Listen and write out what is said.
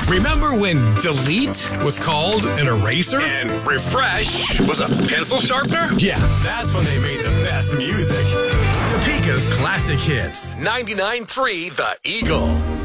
Remember when delete was called an eraser? And refresh was a pencil sharpener? Yeah, that's when they made the best music. Topeka's classic hits. 99.3 The Eagle.